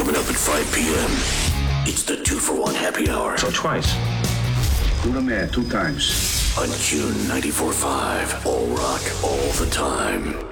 Coming up at 5 p.m. It's the 2-for-1 happy hour. So twice. Do the math 2 times. On June 94.5. All rock, all the time.